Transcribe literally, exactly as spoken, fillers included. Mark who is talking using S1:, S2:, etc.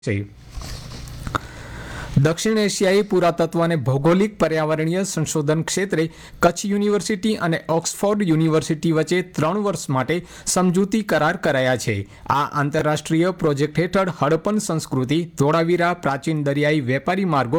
S1: છે. દક્ષિણ એશિયાઈ પુરાતત્વ અને ભૌગોલિક પર્યાવરણીય સંશોધન ક્ષેત્રે કચ્છ યુનિવર્સિટી અને ઓક્સફોર્ડ યુનિવર્સિટી વચ્ચે ત્રણ વર્ષ માટે સમજૂતી કરાર કરાયા છે. આ આંતરરાષ્ટ્રીય પ્રોજેક્ટ હેઠળ હડપ્પન સંસ્કૃતિ, ધોળાવીરા, પ્રાચીન દરિયાઈ વેપારી માર્ગો